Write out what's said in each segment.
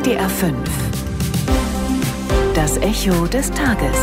WDR 5. Das Echo des Tages.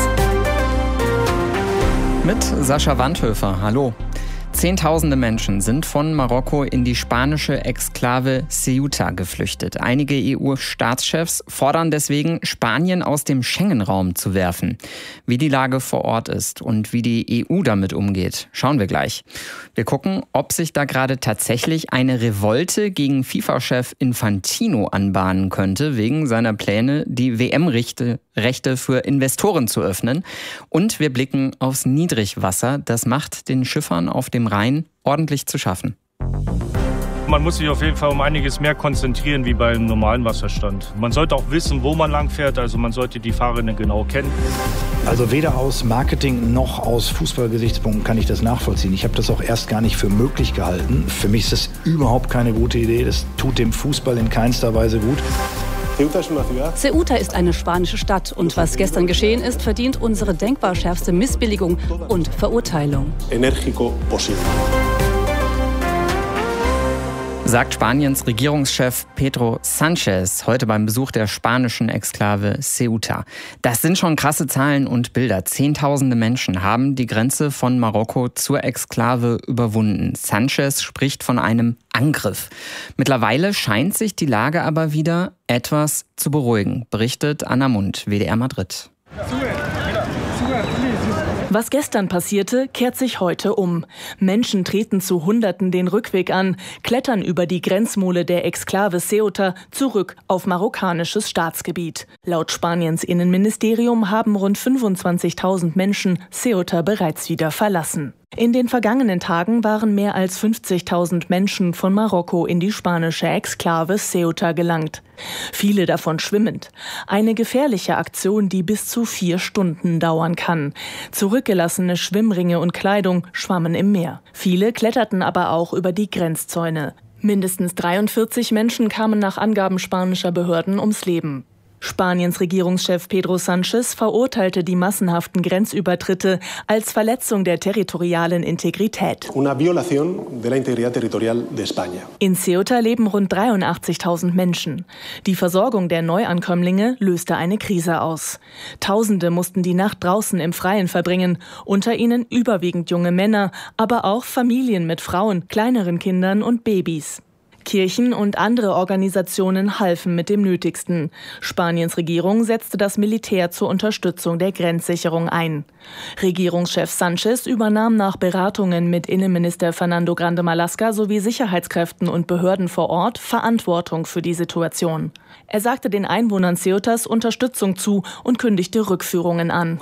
Mit Sascha Wandhöfer. Hallo. Zehntausende Menschen sind von Marokko in die spanische Exklave Ceuta geflüchtet. Einige EU-Staatschefs fordern deswegen, Spanien aus dem Schengen-Raum zu werfen. Wie die Lage vor Ort ist und wie die EU damit umgeht, schauen wir gleich. Wir gucken, ob sich da gerade tatsächlich eine Revolte gegen FIFA-Chef Infantino anbahnen könnte, wegen seiner Pläne, die WM-Rechte für Investoren zu öffnen. Und wir blicken aufs Niedrigwasser. Das macht den Schiffern auf dem Rhein ordentlich zu schaffen. Man muss sich auf jeden Fall um einiges mehr konzentrieren wie beim normalen Wasserstand. Man sollte auch wissen, wo man lang fährt, also man sollte die Fahrerinnen genau kennen. Also weder aus Marketing noch aus Fußballgesichtspunkten kann ich das nachvollziehen. Ich habe das auch erst gar nicht für möglich gehalten. Für mich ist das überhaupt keine gute Idee. Das tut dem Fußball in keinster Weise gut. Ceuta ist eine spanische Stadt und was gestern geschehen ist, verdient unsere denkbar schärfste Missbilligung und Verurteilung. Sagt Spaniens Regierungschef Pedro Sánchez heute beim Besuch der spanischen Exklave Ceuta. Das sind schon krasse Zahlen und Bilder. Zehntausende Menschen haben die Grenze von Marokko zur Exklave überwunden. Sánchez spricht von einem Angriff. Mittlerweile scheint sich die Lage aber wieder etwas zu beruhigen, berichtet Anna Mund, WDR Madrid. Was gestern passierte, kehrt sich heute um. Menschen treten zu Hunderten den Rückweg an, klettern über die Grenzmole der Exklave Ceuta zurück auf marokkanisches Staatsgebiet. Laut Spaniens Innenministerium haben rund 25.000 Menschen Ceuta bereits wieder verlassen. In den vergangenen Tagen waren mehr als 50.000 Menschen von Marokko in die spanische Exklave Ceuta gelangt. Viele davon schwimmend. Eine gefährliche Aktion, die bis zu 4 Stunden dauern kann. Zurückgelassene Schwimmringe und Kleidung schwammen im Meer. Viele kletterten aber auch über die Grenzzäune. Mindestens 43 Menschen kamen nach Angaben spanischer Behörden ums Leben. Spaniens Regierungschef Pedro Sánchez verurteilte die massenhaften Grenzübertritte als Verletzung der territorialen Integrität. In Ceuta leben rund 83.000 Menschen. Die Versorgung der Neuankömmlinge löste eine Krise aus. Tausende mussten die Nacht draußen im Freien verbringen, unter ihnen überwiegend junge Männer, aber auch Familien mit Frauen, kleineren Kindern und Babys. Kirchen und andere Organisationen halfen mit dem Nötigsten. Spaniens Regierung setzte das Militär zur Unterstützung der Grenzsicherung ein. Regierungschef Sánchez übernahm nach Beratungen mit Innenminister Fernando Grande Marlaska sowie Sicherheitskräften und Behörden vor Ort Verantwortung für die Situation. Er sagte den Einwohnern Ceutas Unterstützung zu und kündigte Rückführungen an.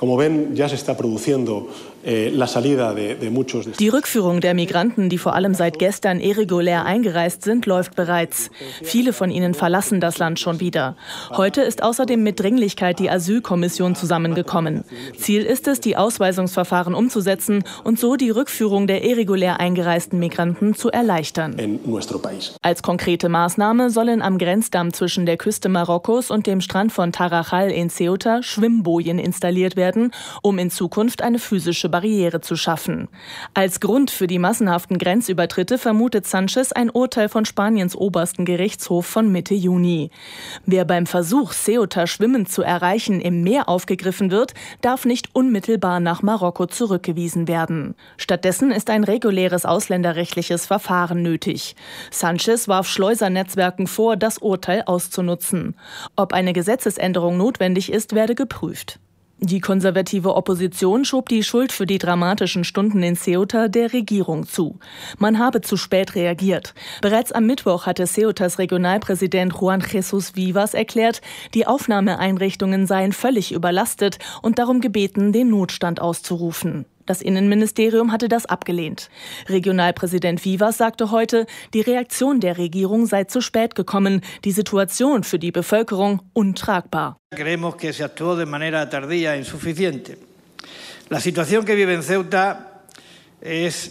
Die Rückführung der Migranten, die vor allem seit gestern irregulär eingereist sind, läuft bereits. Viele von ihnen verlassen das Land schon wieder. Heute ist außerdem mit Dringlichkeit die Asylkommission zusammengekommen. Ziel ist es, die Ausweisungsverfahren umzusetzen und so die Rückführung der irregulär eingereisten Migranten zu erleichtern. Als konkrete Maßnahme sollen am Grenzdamm zwischen der Küste Marokkos und dem Strand von Tarajal in Ceuta Schwimmbojen installiert werden, um in Zukunft eine physische Barriere zu schaffen. Als Grund für die massenhaften Grenzübertritte vermutet Sánchez ein Urteil von Spaniens obersten Gerichtshof von Mitte Juni. Wer beim Versuch, Ceuta schwimmend zu erreichen, im Meer aufgegriffen wird, darf nicht unmittelbar nach Marokko zurückgewiesen werden. Stattdessen ist ein reguläres ausländerrechtliches Verfahren nötig. Sánchez warf Schleusernetzwerken vor, das Urteil auszunutzen. Ob eine Gesetzesänderung notwendig ist, werde geprüft. Die konservative Opposition schob die Schuld für die dramatischen Stunden in Ceuta der Regierung zu. Man habe zu spät reagiert. Bereits am Mittwoch hatte Ceutas Regionalpräsident Juan Jesús Vivas erklärt, die Aufnahmeeinrichtungen seien völlig überlastet und darum gebeten, den Notstand auszurufen. Das Innenministerium hatte das abgelehnt. Regionalpräsident Vivas sagte heute, die Reaktion der Regierung sei zu spät gekommen, die Situation für die Bevölkerung untragbar. Creemos que se actuó de manera tardía e insuficiente. La situación que vive en Ceuta es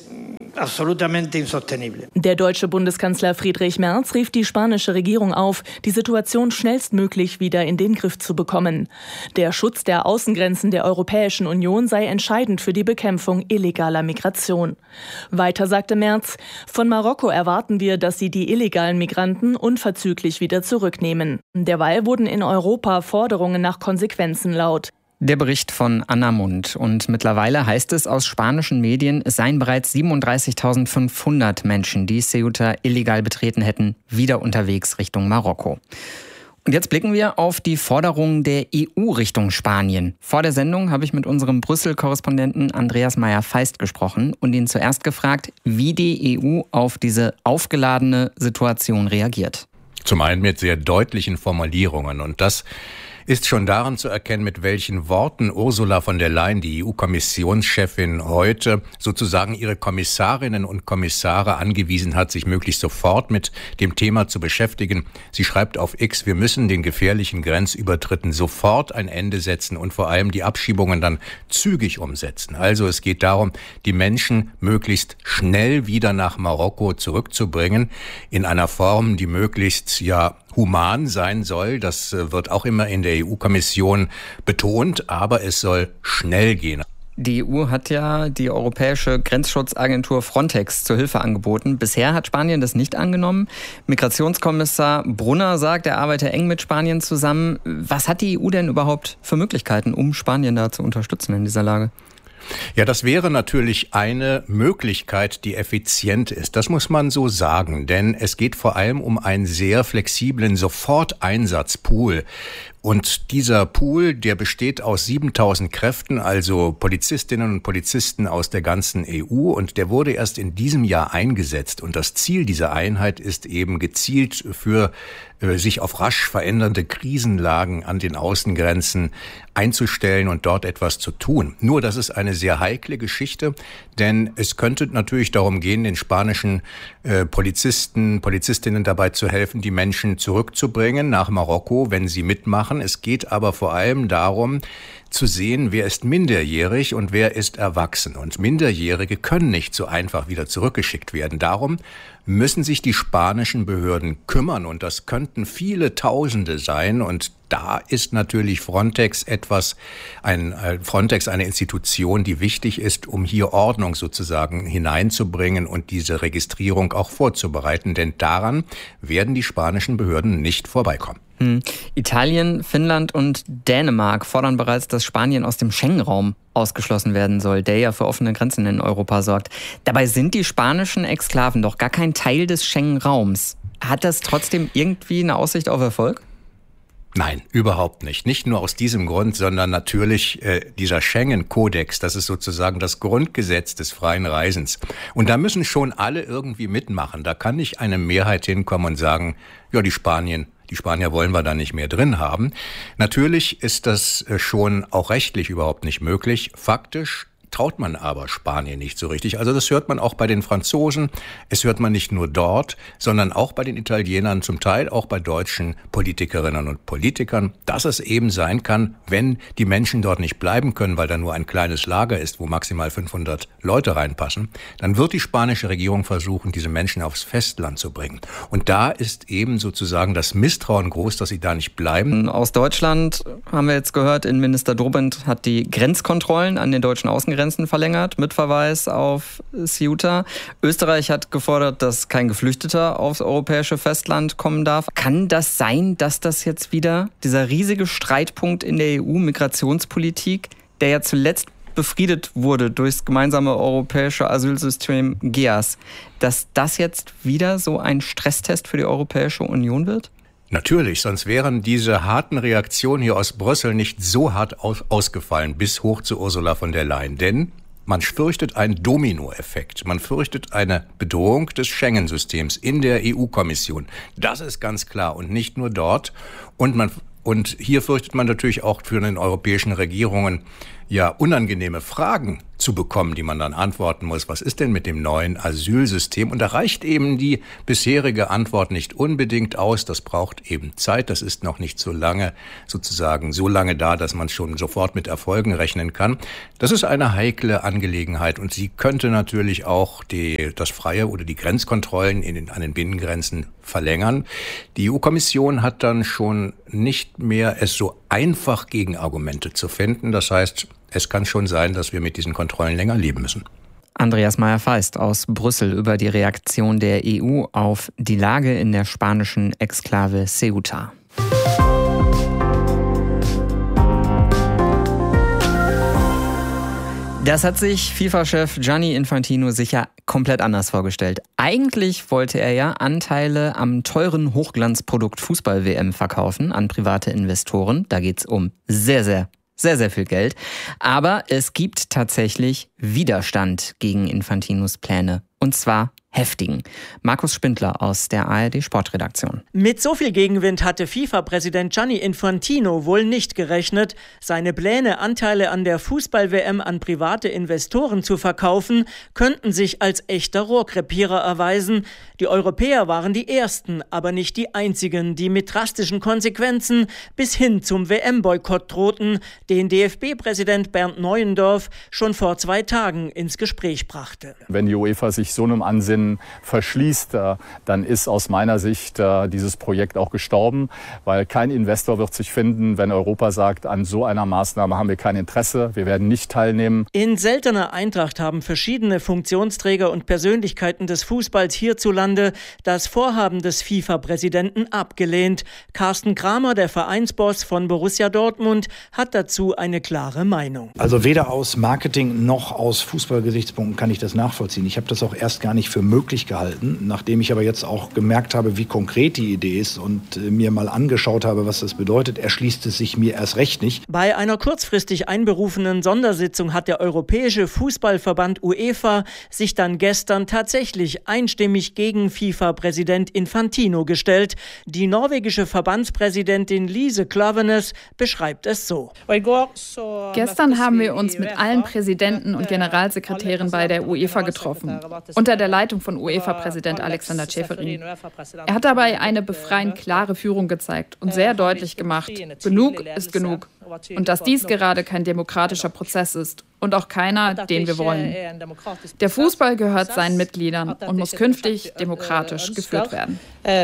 absolutamente insostenible. Der deutsche Bundeskanzler Friedrich Merz rief die spanische Regierung auf, die Situation schnellstmöglich wieder in den Griff zu bekommen. Der Schutz der Außengrenzen der Europäischen Union sei entscheidend für die Bekämpfung illegaler Migration. Weiter sagte Merz, von Marokko erwarten wir, dass sie die illegalen Migranten unverzüglich wieder zurücknehmen. Derweil wurden in Europa Forderungen nach Konsequenzen laut. Der Bericht von Anna Mund. Und mittlerweile heißt es aus spanischen Medien, es seien bereits 37.500 Menschen, die Ceuta illegal betreten hätten, wieder unterwegs Richtung Marokko. Und jetzt blicken wir auf die Forderungen der EU Richtung Spanien. Vor der Sendung habe ich mit unserem Brüssel-Korrespondenten Andreas Meyer-Feist gesprochen und ihn zuerst gefragt, wie die EU auf diese aufgeladene Situation reagiert. Zum einen mit sehr deutlichen Formulierungen, und das ist schon daran zu erkennen, mit welchen Worten Ursula von der Leyen, die EU-Kommissionschefin, heute sozusagen ihre Kommissarinnen und Kommissare angewiesen hat, sich möglichst sofort mit dem Thema zu beschäftigen. Sie schreibt auf X, wir müssen den gefährlichen Grenzübertritten sofort ein Ende setzen und vor allem die Abschiebungen dann zügig umsetzen. Also es geht darum, die Menschen möglichst schnell wieder nach Marokko zurückzubringen, in einer Form, die möglichst human sein soll. Das wird auch immer in der EU-Kommission betont, aber es soll schnell gehen. Die EU hat ja die europäische Grenzschutzagentur Frontex zur Hilfe angeboten. Bisher hat Spanien das nicht angenommen. Migrationskommissar Brunner sagt, er arbeite eng mit Spanien zusammen. Was hat die EU denn überhaupt für Möglichkeiten, um Spanien da zu unterstützen in dieser Lage? Ja, das wäre natürlich eine Möglichkeit, die effizient ist. Das muss man so sagen, denn es geht vor allem um einen sehr flexiblen Soforteinsatzpool. Und dieser Pool, der besteht aus 7.000 Kräften, also Polizistinnen und Polizisten aus der ganzen EU, und der wurde erst in diesem Jahr eingesetzt. Und das Ziel dieser Einheit ist eben gezielt für sich auf rasch verändernde Krisenlagen an den Außengrenzen einzustellen und dort etwas zu tun. Nur, das ist eine sehr heikle Geschichte, denn es könnte natürlich darum gehen, den spanischen Polizistinnen dabei zu helfen, die Menschen zurückzubringen nach Marokko, wenn sie mitmachen. Es geht aber vor allem darum, zu sehen, wer ist minderjährig und wer ist erwachsen. Und Minderjährige können nicht so einfach wieder zurückgeschickt werden. Darum müssen sich die spanischen Behörden kümmern, und das könnten viele Tausende sein. Und da ist natürlich Frontex eine Institution, die wichtig ist, um hier Ordnung sozusagen hineinzubringen und diese Registrierung auch vorzubereiten. Denn daran werden die spanischen Behörden nicht vorbeikommen. Italien, Finnland und Dänemark fordern bereits, dass Spanien aus dem Schengen-Raum ausgeschlossen werden soll, der ja für offene Grenzen in Europa sorgt. Dabei sind die spanischen Exklaven doch gar kein Teil des Schengen-Raums. Hat das trotzdem irgendwie eine Aussicht auf Erfolg? Nein, überhaupt nicht. Nicht nur aus diesem Grund, sondern natürlich dieser Schengen-Kodex, das ist sozusagen das Grundgesetz des freien Reisens. Und da müssen schon alle irgendwie mitmachen. Da kann nicht eine Mehrheit hinkommen und sagen, ja, die Spanier wollen wir da nicht mehr drin haben. Natürlich ist das schon auch rechtlich überhaupt nicht möglich. Faktisch traut man aber Spanien nicht so richtig. Also das hört man auch bei den Franzosen. Es hört man nicht nur dort, sondern auch bei den Italienern, zum Teil auch bei deutschen Politikerinnen und Politikern, dass es eben sein kann, wenn die Menschen dort nicht bleiben können, weil da nur ein kleines Lager ist, wo maximal 500 Leute reinpassen, dann wird die spanische Regierung versuchen, diese Menschen aufs Festland zu bringen. Und da ist eben sozusagen das Misstrauen groß, dass sie da nicht bleiben. Aus Deutschland haben wir jetzt gehört, Innenminister Dobrindt hat die Grenzkontrollen an den deutschen Außengrenzen verlängert, mit Verweis auf Ceuta. Österreich hat gefordert, dass kein Geflüchteter aufs europäische Festland kommen darf. Kann das sein, dass das jetzt wieder dieser riesige Streitpunkt in der EU-Migrationspolitik, der ja zuletzt befriedet wurde durchs gemeinsame europäische Asylsystem GEAS, dass das jetzt wieder so ein Stresstest für die Europäische Union wird? Natürlich, sonst wären diese harten Reaktionen hier aus Brüssel nicht so hart ausgefallen, bis hoch zu Ursula von der Leyen. Denn man fürchtet einen Dominoeffekt. Man fürchtet eine Bedrohung des Schengen-Systems in der EU-Kommission. Das ist ganz klar, und nicht nur dort. Und hier fürchtet man natürlich auch für den europäischen Regierungen unangenehme Fragen zu bekommen, die man dann antworten muss. Was ist denn mit dem neuen Asylsystem? Und da reicht eben die bisherige Antwort nicht unbedingt aus. Das braucht eben Zeit. Das ist noch nicht so lange da, dass man schon sofort mit Erfolgen rechnen kann. Das ist eine heikle Angelegenheit und sie könnte natürlich auch das Freie oder die Grenzkontrollen an den Binnengrenzen verlängern. Die EU-Kommission hat dann schon nicht mehr es so einfach, Gegenargumente zu finden. Das heißt, es kann schon sein, dass wir mit diesen Kontrollen länger leben müssen. Andreas Meyer-Feist aus Brüssel über die Reaktion der EU auf die Lage in der spanischen Exklave Ceuta. Das hat sich FIFA-Chef Gianni Infantino sicher komplett anders vorgestellt. Eigentlich wollte er ja Anteile am teuren Hochglanzprodukt Fußball-WM verkaufen an private Investoren. Da geht's um sehr, sehr viel Geld. Aber es gibt tatsächlich Widerstand gegen Infantinos Pläne. Und zwar heftigen. Markus Spindler aus der ARD-Sportredaktion. Mit so viel Gegenwind hatte FIFA-Präsident Gianni Infantino wohl nicht gerechnet. Seine Pläne, Anteile an der Fußball-WM an private Investoren zu verkaufen, könnten sich als echter Rohrkrepierer erweisen. Die Europäer waren die Ersten, aber nicht die Einzigen, die mit drastischen Konsequenzen bis hin zum WM-Boykott drohten, den DFB-Präsident Bernd Neuendorf schon vor 2 Tagen ins Gespräch brachte. Wenn die UEFA sich so einem Ansinnen verschließt, dann ist aus meiner Sicht dieses Projekt auch gestorben, weil kein Investor wird sich finden, wenn Europa sagt, an so einer Maßnahme haben wir kein Interesse, wir werden nicht teilnehmen. In seltener Eintracht haben verschiedene Funktionsträger und Persönlichkeiten des Fußballs hierzulande das Vorhaben des FIFA-Präsidenten abgelehnt. Carsten Kramer, der Vereinsboss von Borussia Dortmund, hat dazu eine klare Meinung. Also weder aus Marketing noch aus Fußballgesichtspunkten kann ich das nachvollziehen. Ich habe das auch erst gar nicht für möglich gehalten, nachdem ich aber jetzt auch gemerkt habe, wie konkret die Idee ist und mir mal angeschaut habe, was das bedeutet, erschließt es sich mir erst recht nicht. Bei einer kurzfristig einberufenen Sondersitzung hat der Europäische Fußballverband UEFA sich dann gestern tatsächlich einstimmig gegen FIFA-Präsident Infantino gestellt. Die norwegische Verbandspräsidentin Lise Klaveness beschreibt es so. Gestern haben wir uns mit allen Präsidenten und Generalsekretären bei der UEFA getroffen, unter der Leitung von UEFA-Präsident Alexander Ceferin. Er hat dabei eine befreiend klare Führung gezeigt und sehr deutlich gemacht, genug ist genug. Und dass dies gerade kein demokratischer Prozess ist und auch keiner, den wir wollen. Der Fußball gehört seinen Mitgliedern und muss künftig demokratisch geführt werden.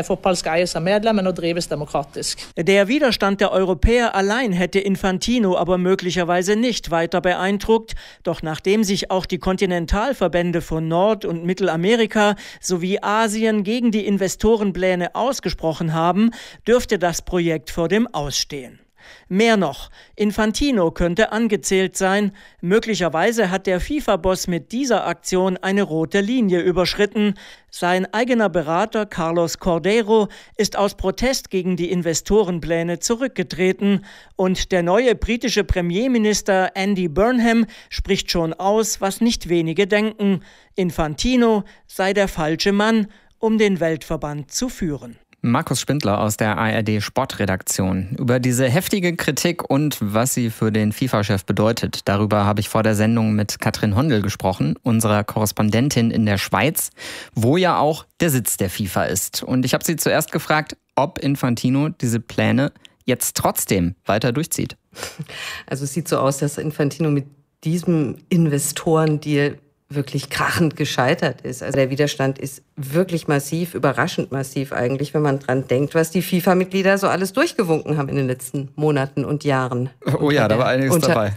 Der Widerstand der Europäer allein hätte Infantino aber möglicherweise nicht weiter beeindruckt. Doch nachdem sich auch die Kontinentalverbände von Nord- und Mittelamerika sowie Asien gegen die Investorenpläne ausgesprochen haben, dürfte das Projekt vor dem Ausstehen. Mehr noch, Infantino könnte angezählt sein. Möglicherweise hat der FIFA-Boss mit dieser Aktion eine rote Linie überschritten. Sein eigener Berater Carlos Cordeiro ist aus Protest gegen die Investorenpläne zurückgetreten. Und der neue britische Premierminister Andy Burnham spricht schon aus, was nicht wenige denken. Infantino sei der falsche Mann, um den Weltverband zu führen. Markus Spindler aus der ARD-Sportredaktion. Über diese heftige Kritik und was sie für den FIFA-Chef bedeutet, darüber habe ich vor der Sendung mit Katrin Hondel gesprochen, unserer Korrespondentin in der Schweiz, wo ja auch der Sitz der FIFA ist. Und ich habe sie zuerst gefragt, ob Infantino diese Pläne jetzt trotzdem weiter durchzieht. Also es sieht so aus, dass Infantino mit diesem Investorendeal wirklich krachend gescheitert ist. Also der Widerstand ist wirklich massiv, überraschend massiv eigentlich, wenn man dran denkt, was die FIFA-Mitglieder so alles durchgewunken haben in den letzten Monaten und Jahren. Oh ja, da war einiges dabei.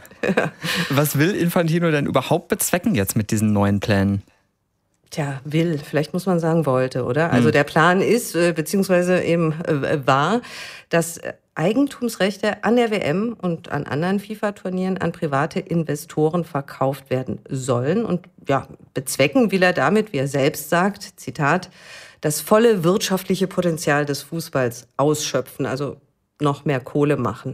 Was will Infantino denn überhaupt bezwecken jetzt mit diesen neuen Plänen? Tja, vielleicht muss man sagen wollte, oder? Also der Plan ist, beziehungsweise eben war, dass Eigentumsrechte an der WM und an anderen FIFA-Turnieren an private Investoren verkauft werden sollen. Und ja, bezwecken will er damit, wie er selbst sagt, Zitat, das volle wirtschaftliche Potenzial des Fußballs ausschöpfen, also noch mehr Kohle machen.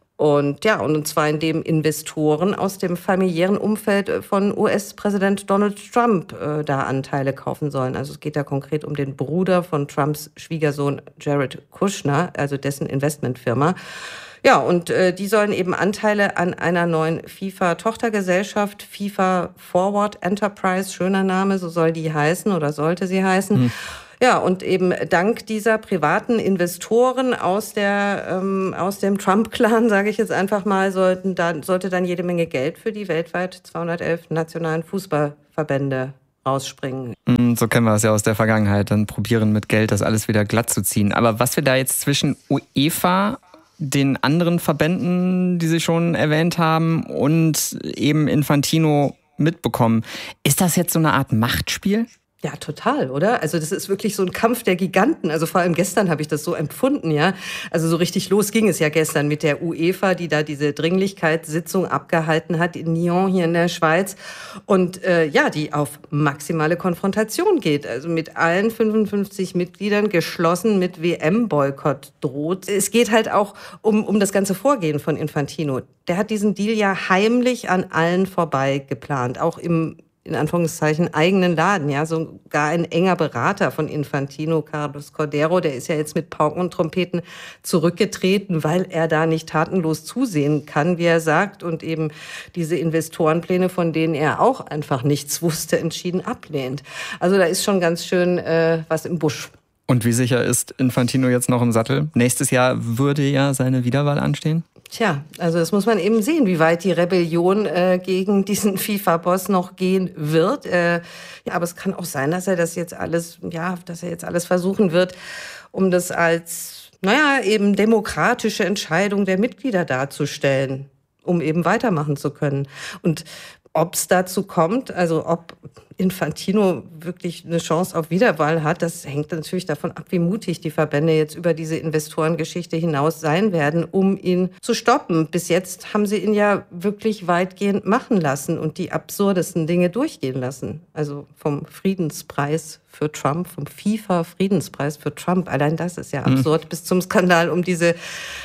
Und ja, und zwar indem Investoren aus dem familiären Umfeld von US-Präsident Donald Trump da Anteile kaufen sollen. Also es geht da konkret um den Bruder von Trumps Schwiegersohn Jared Kushner, also dessen Investmentfirma. Ja, und die sollen eben Anteile an einer neuen FIFA-Tochtergesellschaft, FIFA Forward Enterprise, schöner Name, so soll die heißen oder sollte sie heißen. Ja, und eben dank dieser privaten Investoren aus dem Trump-Clan, sage ich jetzt einfach mal, sollte dann jede Menge Geld für die weltweit 211 nationalen Fußballverbände rausspringen. So kennen wir es ja aus der Vergangenheit, dann probieren mit Geld das alles wieder glatt zu ziehen. Aber was wir da jetzt zwischen UEFA, den anderen Verbänden, die Sie schon erwähnt haben, und eben Infantino mitbekommen, ist das jetzt so eine Art Machtspiel? Ja, total, oder? Also das ist wirklich so ein Kampf der Giganten. Also vor allem gestern habe ich das so empfunden, ja. Also so richtig los ging es ja gestern mit der UEFA, die da diese Dringlichkeitssitzung abgehalten hat in Nyon hier in der Schweiz. Und die auf maximale Konfrontation geht. Also mit allen 55 Mitgliedern geschlossen mit WM-Boykott droht. Es geht halt auch um das ganze Vorgehen von Infantino. Der hat diesen Deal ja heimlich an allen vorbei geplant, auch im in Anführungszeichen eigenen Laden, ja, sogar ein enger Berater von Infantino, Carlos Cordero, der ist ja jetzt mit Pauken und Trompeten zurückgetreten, weil er da nicht tatenlos zusehen kann, wie er sagt, und eben diese Investorenpläne, von denen er auch einfach nichts wusste, entschieden ablehnt. Also da ist schon ganz schön was im Busch. Und wie sicher ist Infantino jetzt noch im Sattel? Nächstes Jahr würde ja seine Wiederwahl anstehen? Tja, also das muss man eben sehen, wie weit die Rebellion gegen diesen FIFA-Boss noch gehen wird. Aber es kann auch sein, dass er jetzt alles versuchen wird, um das als, eben demokratische Entscheidung der Mitglieder darzustellen, um eben weitermachen zu können. Und ob es dazu kommt, also ob Infantino wirklich eine Chance auf Wiederwahl hat, das hängt natürlich davon ab, wie mutig die Verbände jetzt über diese Investorengeschichte hinaus sein werden, um ihn zu stoppen. Bis jetzt haben sie ihn ja wirklich weitgehend machen lassen und die absurdesten Dinge durchgehen lassen. Also vom Friedenspreis für Trump, vom FIFA-Friedenspreis für Trump, allein das ist ja absurd, bis zum Skandal um diese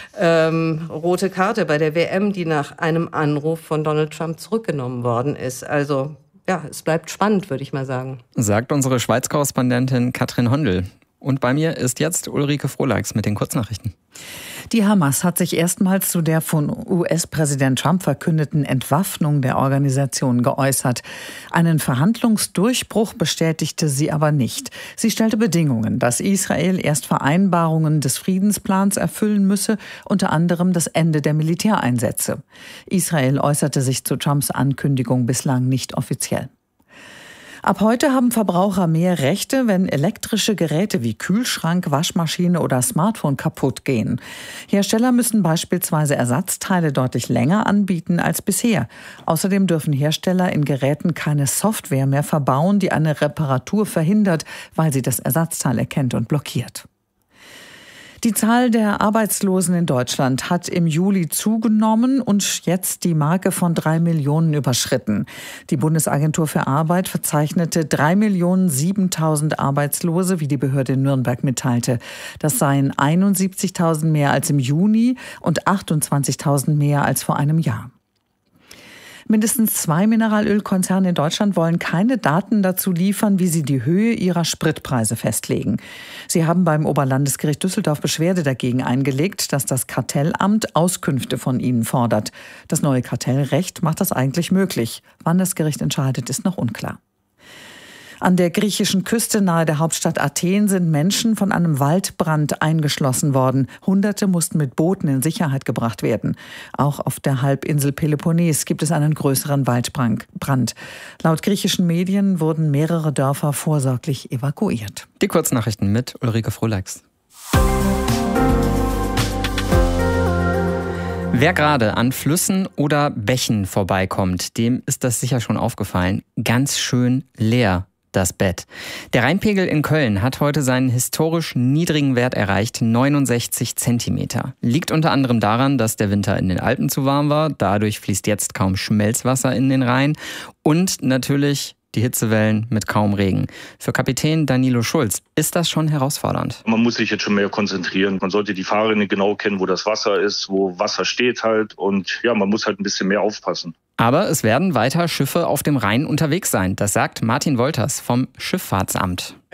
rote Karte bei der WM, die nach einem Anruf von Donald Trump zurückgenommen worden ist. Also ja, es bleibt spannend, würde ich mal sagen. Sagt unsere Schweiz-Korrespondentin Katrin Hondel. Und bei mir ist jetzt Ulrike Frohleix mit den Kurznachrichten. Die Hamas hat sich erstmals zu der von US-Präsident Trump verkündeten Entwaffnung der Organisation geäußert. Einen Verhandlungsdurchbruch bestätigte sie aber nicht. Sie stellte Bedingungen, dass Israel erst Vereinbarungen des Friedensplans erfüllen müsse, unter anderem das Ende der Militäreinsätze. Israel äußerte sich zu Trumps Ankündigung bislang nicht offiziell. Ab heute haben Verbraucher mehr Rechte, wenn elektrische Geräte wie Kühlschrank, Waschmaschine oder Smartphone kaputt gehen. Hersteller müssen beispielsweise Ersatzteile deutlich länger anbieten als bisher. Außerdem dürfen Hersteller in Geräten keine Software mehr verbauen, die eine Reparatur verhindert, weil sie das Ersatzteil erkennt und blockiert. Die Zahl der Arbeitslosen in Deutschland hat im Juli zugenommen und jetzt die Marke von 3 Millionen überschritten. Die Bundesagentur für Arbeit verzeichnete 3.007.000 Arbeitslose, wie die Behörde in Nürnberg mitteilte. Das seien 71.000 mehr als im Juni und 28.000 mehr als vor einem Jahr. Mindestens 2 Mineralölkonzerne in Deutschland wollen keine Daten dazu liefern, wie sie die Höhe ihrer Spritpreise festlegen. Sie haben beim Oberlandesgericht Düsseldorf Beschwerde dagegen eingelegt, dass das Kartellamt Auskünfte von ihnen fordert. Das neue Kartellrecht macht das eigentlich möglich. Wann das Gericht entscheidet, ist noch unklar. An der griechischen Küste nahe der Hauptstadt Athen sind Menschen von einem Waldbrand eingeschlossen worden. Hunderte mussten mit Booten in Sicherheit gebracht werden. Auch auf der Halbinsel Peloponnes gibt es einen größeren Waldbrand. Laut griechischen Medien wurden mehrere Dörfer vorsorglich evakuiert. Die Kurznachrichten mit Ulrike Frohleix. Wer gerade an Flüssen oder Bächen vorbeikommt, dem ist das sicher schon aufgefallen. Ganz schön leer. Das Bett. Der Rheinpegel in Köln hat heute seinen historisch niedrigen Wert erreicht, 69 Zentimeter. Liegt unter anderem daran, dass der Winter in den Alpen zu warm war. Dadurch fließt jetzt kaum Schmelzwasser in den Rhein. Und natürlich die Hitzewellen mit kaum Regen. Für Kapitän Danilo Schulz ist das schon herausfordernd. Man muss sich jetzt schon mehr konzentrieren. Man sollte die Fahrrinne genau kennen, wo das Wasser ist, wo Wasser steht halt. Und ja, man muss halt ein bisschen mehr aufpassen. Aber es werden weiter Schiffe auf dem Rhein unterwegs sein. Das sagt Martin Wolters vom Schifffahrtsamt.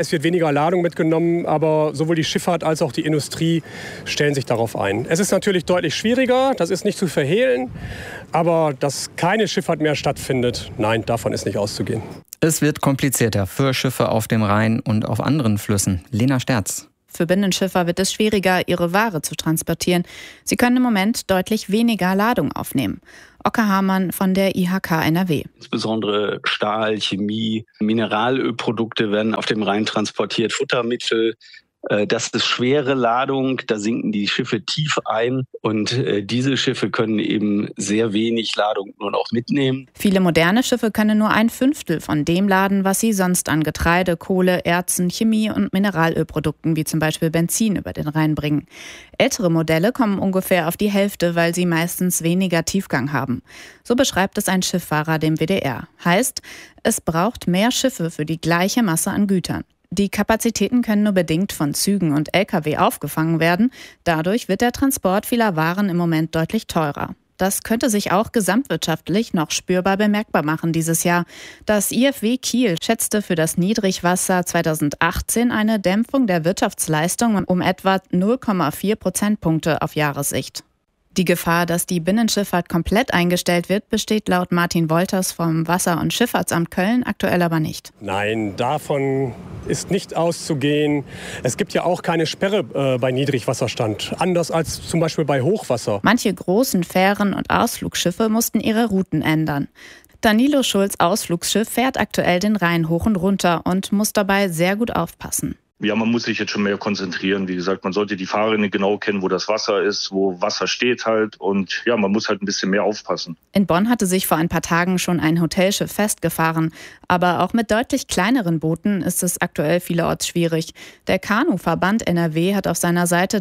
es wird weniger Ladung mitgenommen, aber sowohl die Schifffahrt als auch die Industrie stellen sich darauf ein. Es ist natürlich deutlich schwieriger, das ist nicht zu verhehlen, aber dass keine Schifffahrt mehr stattfindet, nein, davon ist nicht auszugehen. Es wird komplizierter für Schiffe auf dem Rhein und auf anderen Flüssen. Lena Sterz. Für Binnenschiffer wird es schwieriger, ihre Ware zu transportieren. Sie können im Moment deutlich weniger Ladung aufnehmen. Ocker Hamann von der IHK NRW. Insbesondere Stahl, Chemie, Mineralölprodukte werden auf dem Rhein transportiert, Futtermittel. Das ist schwere Ladung, da sinken die Schiffe tief ein und diese Schiffe können eben sehr wenig Ladung nur noch mitnehmen. Viele moderne Schiffe können nur 1/5 von dem laden, was sie sonst an Getreide, Kohle, Erzen, Chemie und Mineralölprodukten wie zum Beispiel Benzin über den Rhein bringen. Ältere Modelle kommen ungefähr auf die Hälfte, weil sie meistens weniger Tiefgang haben. So beschreibt es ein Schifffahrer dem WDR. Heißt, es braucht mehr Schiffe für die gleiche Masse an Gütern. Die Kapazitäten können nur bedingt von Zügen und Lkw aufgefangen werden. Dadurch wird der Transport vieler Waren im Moment deutlich teurer. Das könnte sich auch gesamtwirtschaftlich noch spürbar bemerkbar machen dieses Jahr. Das IFW Kiel schätzte für das Niedrigwasser 2018 eine Dämpfung der Wirtschaftsleistung um etwa 0,4 Prozentpunkte auf Jahressicht. Die Gefahr, dass die Binnenschifffahrt komplett eingestellt wird, besteht laut Martin Wolters vom Wasser- und Schifffahrtsamt Köln aktuell aber nicht. Nein, davon ist nicht auszugehen. Es gibt ja auch keine Sperre bei Niedrigwasserstand, anders als zum Beispiel bei Hochwasser. Manche großen Fähren und Ausflugsschiffe mussten ihre Routen ändern. Danilo Schulz' Ausflugsschiff fährt aktuell den Rhein hoch und runter und muss dabei sehr gut aufpassen. Ja, man muss sich jetzt schon mehr konzentrieren. Wie gesagt, man sollte die Fahrrinne genau kennen, wo das Wasser ist, wo Wasser steht halt. Und ja, man muss halt ein bisschen mehr aufpassen. In Bonn hatte sich vor ein paar Tagen schon ein Hotelschiff festgefahren. Aber auch mit deutlich kleineren Booten ist es aktuell vielerorts schwierig. Der Kanuverband NRW hat auf seiner Seite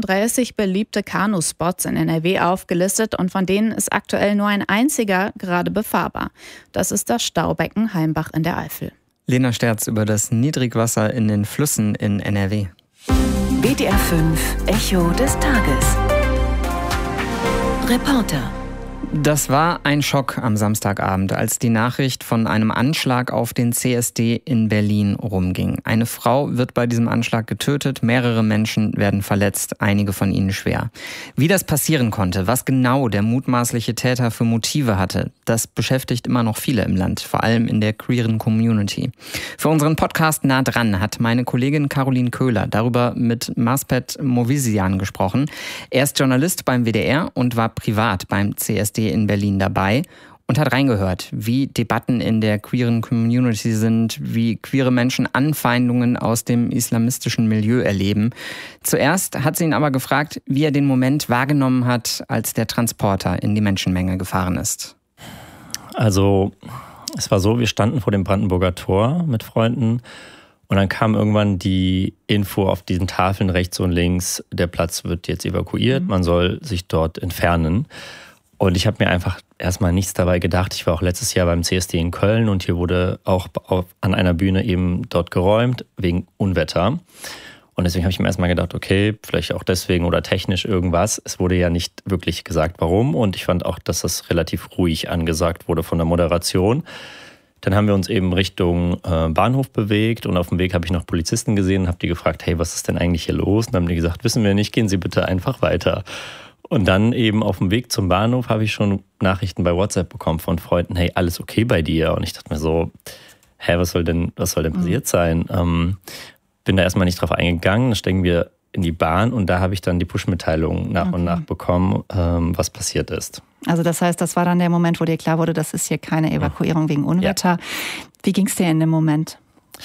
33 beliebte Kanuspots in NRW aufgelistet und von denen ist aktuell nur ein einziger gerade befahrbar. Das ist das Staubecken Heimbach in der Eifel. Lena Sterz über das Niedrigwasser in den Flüssen in NRW. WDR 5 Echo des Tages. Reporter. Das war ein Schock am Samstagabend, als die Nachricht von einem Anschlag auf den CSD in Berlin rumging. Eine Frau wird bei diesem Anschlag getötet, mehrere Menschen werden verletzt, einige von ihnen schwer. Wie das passieren konnte, was genau der mutmaßliche Täter für Motive hatte, das beschäftigt immer noch viele im Land, vor allem in der queeren Community. Für unseren Podcast Nah dran hat meine Kollegin Caroline Köhler darüber mit Maspet Movisian gesprochen. Er ist Journalist beim WDR und war privat beim CSD in Berlin dabei und hat reingehört, wie Debatten in der queeren Community sind, wie queere Menschen Anfeindungen aus dem islamistischen Milieu erleben. Zuerst hat sie ihn aber gefragt, wie er den Moment wahrgenommen hat, als der Transporter in die Menschenmenge gefahren ist. Also es war so, wir standen vor dem Brandenburger Tor mit Freunden und dann kam irgendwann die Info auf diesen Tafeln rechts und links, der Platz wird jetzt evakuiert, man soll sich dort entfernen. Und ich habe mir einfach erstmal nichts dabei gedacht. Ich war auch letztes Jahr beim CSD in Köln und hier wurde auch an einer Bühne eben dort geräumt, wegen Unwetter. Und deswegen habe ich mir erstmal gedacht, okay, vielleicht auch deswegen oder technisch irgendwas. Es wurde ja nicht wirklich gesagt, warum. Und ich fand auch, dass das relativ ruhig angesagt wurde von der Moderation. Dann haben wir uns eben Richtung Bahnhof bewegt und auf dem Weg habe ich noch Polizisten gesehen und habe die gefragt, hey, was ist denn eigentlich hier los? Und dann haben die gesagt, wissen wir nicht, gehen Sie bitte einfach weiter. Und dann eben auf dem Weg zum Bahnhof habe ich schon Nachrichten bei WhatsApp bekommen von Freunden, hey, alles okay bei dir? Und ich dachte mir so, was soll denn passiert sein? Bin da erstmal nicht drauf eingegangen, dann steigen wir in die Bahn und da habe ich dann die Push-Mitteilung nach und nach bekommen, was passiert ist. Also das heißt, das war dann der Moment, wo dir klar wurde, das ist hier keine Evakuierung wegen Unwetter. Ja. Wie ging es dir in dem Moment?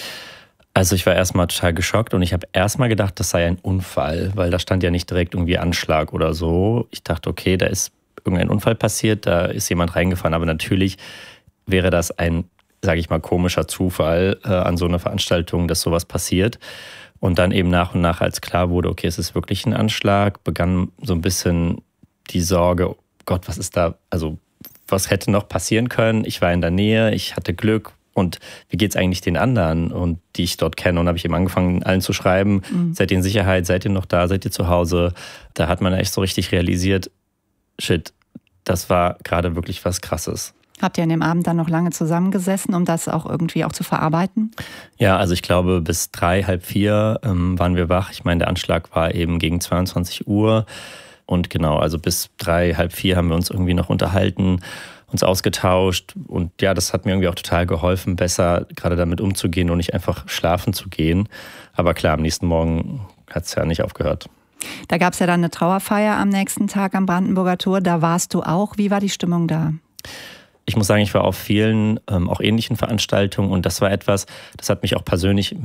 Also ich war erstmal total geschockt und ich habe erstmal gedacht, das sei ein Unfall, weil da stand ja nicht direkt irgendwie Anschlag oder so. Ich dachte, okay, da ist irgendein Unfall passiert, da ist jemand reingefahren, aber natürlich wäre das ein, sage ich mal, komischer Zufall an so einer Veranstaltung, dass sowas passiert. Und dann eben nach und nach, als klar wurde, okay, es ist wirklich ein Anschlag, begann so ein bisschen die Sorge, oh Gott, was ist da, also was hätte noch passieren können? Ich war in der Nähe, ich hatte Glück. Und wie geht's eigentlich den anderen, und die ich dort kenne? Und habe ich eben angefangen, allen zu schreiben, seid ihr in Sicherheit, seid ihr noch da, seid ihr zu Hause? Da hat man echt so richtig realisiert, shit, das war gerade wirklich was Krasses. Habt ihr an dem Abend dann noch lange zusammengesessen, um das auch irgendwie auch zu verarbeiten? Ja, also ich glaube, bis 3, halb 4 waren wir wach. Ich meine, der Anschlag war eben gegen 22 Uhr. Und genau, also bis 3, halb 4 haben wir uns irgendwie noch unterhalten, uns ausgetauscht. Und ja, das hat mir irgendwie auch total geholfen, besser gerade damit umzugehen und nicht einfach schlafen zu gehen. Aber klar, am nächsten Morgen hat es ja nicht aufgehört. Da gab es ja dann eine Trauerfeier am nächsten Tag am Brandenburger Tor. Da warst du auch. Wie war die Stimmung da? Ich muss sagen, ich war auf vielen auch ähnlichen Veranstaltungen und das war etwas, das hat mich auch persönlich